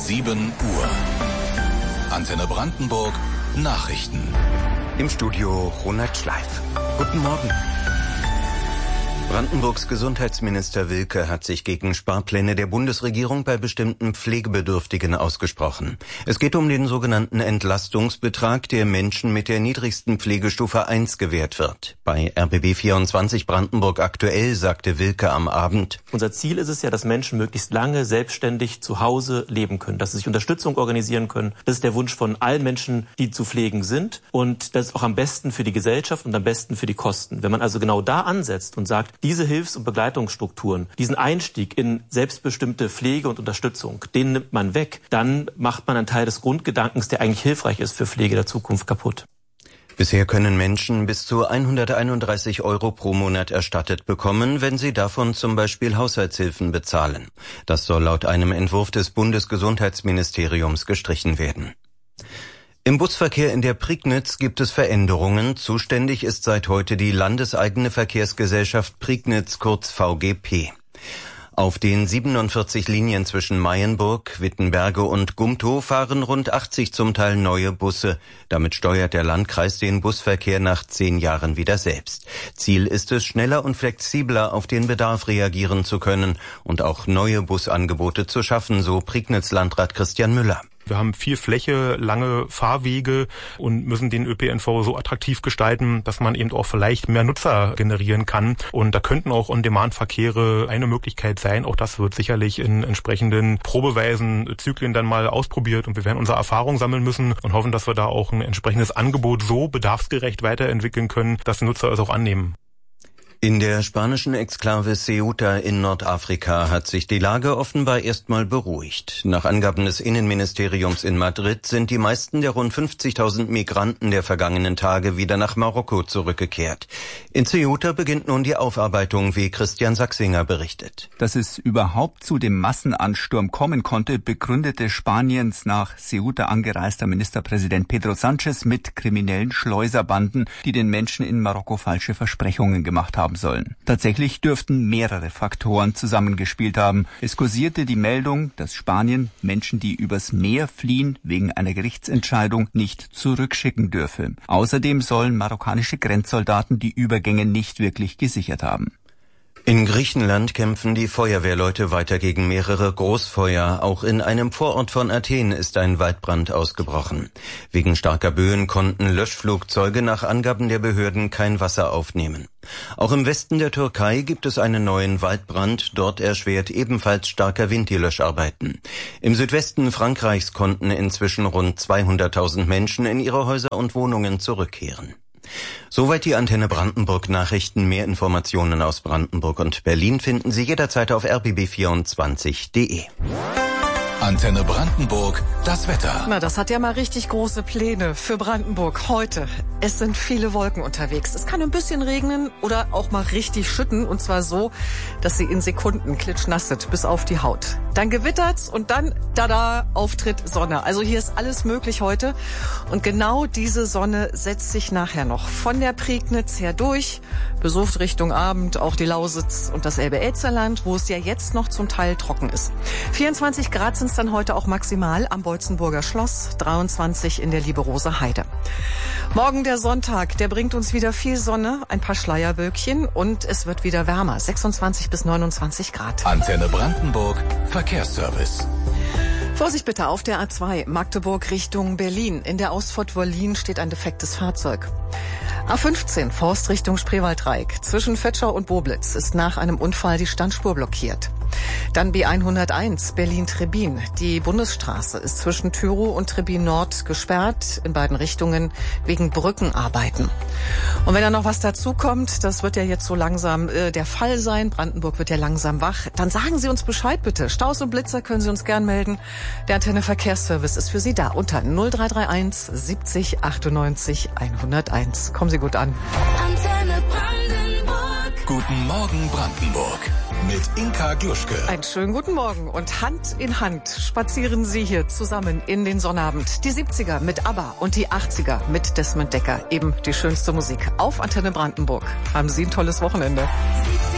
7 Uhr. Antenne Brandenburg Nachrichten. Im Studio Ronald Schleif. Guten Morgen. Brandenburgs Gesundheitsminister Wilke hat sich gegen Sparpläne der Bundesregierung bei bestimmten Pflegebedürftigen ausgesprochen. Es geht um den sogenannten Entlastungsbetrag, der Menschen mit der niedrigsten Pflegestufe 1 gewährt wird. Bei RBB 24 Brandenburg aktuell sagte Wilke am Abend: Unser Ziel ist es ja, dass Menschen möglichst lange selbstständig zu Hause leben können, dass sie sich Unterstützung organisieren können. Das ist der Wunsch von allen Menschen, die zu pflegen sind. Und das ist auch am besten für die Gesellschaft und am besten für die Kosten. Wenn man also genau da ansetzt und sagt, diese Hilfs- und Begleitungsstrukturen, diesen Einstieg in selbstbestimmte Pflege und Unterstützung, den nimmt man weg, dann macht man einen Teil des Grundgedankens, der eigentlich hilfreich ist für Pflege der Zukunft, kaputt. Bisher können Menschen bis zu 131 € pro Monat erstattet bekommen, wenn sie davon zum Beispiel Haushaltshilfen bezahlen. Das soll laut einem Entwurf des Bundesgesundheitsministeriums gestrichen werden. Im Busverkehr in der Prignitz gibt es Veränderungen. Zuständig ist seit heute die landeseigene Verkehrsgesellschaft Prignitz, kurz VGP. Auf den 47 Linien zwischen Mayenburg, Wittenberge und Gumtow fahren rund 80 zum Teil neue Busse. Damit steuert der Landkreis den Busverkehr nach 10 Jahren wieder selbst. Ziel ist es, schneller und flexibler auf den Bedarf reagieren zu können und auch neue Busangebote zu schaffen, so Prignitz-Landrat Christian Müller. Wir haben viel Fläche, lange Fahrwege und müssen den ÖPNV so attraktiv gestalten, dass man eben auch vielleicht mehr Nutzer generieren kann. Und da könnten auch On-Demand-Verkehre eine Möglichkeit sein. Auch das wird sicherlich in entsprechenden Probeweisen, Zyklen dann mal ausprobiert. Und wir werden unsere Erfahrung sammeln müssen und hoffen, dass wir da auch ein entsprechendes Angebot so bedarfsgerecht weiterentwickeln können, dass die Nutzer es auch annehmen. In der spanischen Exklave Ceuta in Nordafrika hat sich die Lage offenbar erstmal beruhigt. Nach Angaben des Innenministeriums in Madrid sind die meisten der rund 50.000 Migranten der vergangenen Tage wieder nach Marokko zurückgekehrt. In Ceuta beginnt nun die Aufarbeitung, wie Christian Sachsinger berichtet. Dass es überhaupt zu dem Massenansturm kommen konnte, begründete Spaniens nach Ceuta angereister Ministerpräsident Pedro Sánchez mit kriminellen Schleuserbanden, die den Menschen in Marokko falsche Versprechungen gemacht haben sollen. Tatsächlich dürften mehrere Faktoren zusammengespielt haben. Es kursierte die Meldung, dass Spanien Menschen, die übers Meer fliehen, wegen einer Gerichtsentscheidung nicht zurückschicken dürfe. Außerdem sollen marokkanische Grenzsoldaten die Übergänge nicht wirklich gesichert haben. In Griechenland kämpfen die Feuerwehrleute weiter gegen mehrere Großfeuer. Auch in einem Vorort von Athen ist ein Waldbrand ausgebrochen. Wegen starker Böen konnten Löschflugzeuge nach Angaben der Behörden kein Wasser aufnehmen. Auch im Westen der Türkei gibt es einen neuen Waldbrand. Dort erschwert ebenfalls starker Wind die Löscharbeiten. Im Südwesten Frankreichs konnten inzwischen rund 200.000 Menschen in ihre Häuser und Wohnungen zurückkehren. Soweit die Antenne Brandenburg Nachrichten. Mehr Informationen aus Brandenburg und Berlin finden Sie jederzeit auf rbb24.de. Antenne Brandenburg, das Wetter. Na, das hat ja mal richtig große Pläne für Brandenburg heute. Es sind viele Wolken unterwegs. Es kann ein bisschen regnen oder auch mal richtig schütten. Und zwar so, dass Sie in Sekunden klitschnass sind, bis auf die Haut. Dann gewittert's und dann, Auftritt Sonne. Also hier ist alles möglich heute. Und genau diese Sonne setzt sich nachher noch von der Prignitz her durch, besucht Richtung Abend auch die Lausitz und das Elbe-Elsterland, wo es ja jetzt noch zum Teil trocken ist. 24 Grad sind dann heute auch maximal am Beutzenburger Schloss, 23 in der Liberoser Heide. Morgen der Sonntag, der bringt uns wieder viel Sonne, ein paar Schleierwölkchen und es wird wieder wärmer, 26 bis 29 Grad. Antenne Brandenburg, Verkehrsservice. Vorsicht bitte auf der A2 Magdeburg Richtung Berlin. In der Ausfahrt Wollin steht ein defektes Fahrzeug. A15 Forst Richtung Spreewaldreieck. Zwischen Vetschau und Boblitz ist nach einem Unfall die Standspur blockiert. Dann B101 Berlin-Trebin. Die Bundesstraße ist zwischen Tyrow und Trebin Nord gesperrt, in beiden Richtungen wegen Brückenarbeiten. Und wenn da noch was dazu kommt, das wird ja jetzt so langsam der Fall sein, Brandenburg wird ja langsam wach, dann sagen Sie uns Bescheid bitte. Staus und Blitzer können Sie uns gern melden. Der Antenne Verkehrsservice ist für Sie da unter 0331 70 98 101. Kommen Sie gut an. Antenne Brandenburg. Guten Morgen Brandenburg. Mit Inka Gluschke. Einen schönen guten Morgen und Hand in Hand spazieren Sie hier zusammen in den Sonnabend. Die 70er mit ABBA und die 80er mit Desmond Dekker. Eben die schönste Musik auf Antenne Brandenburg. Haben Sie ein tolles Wochenende.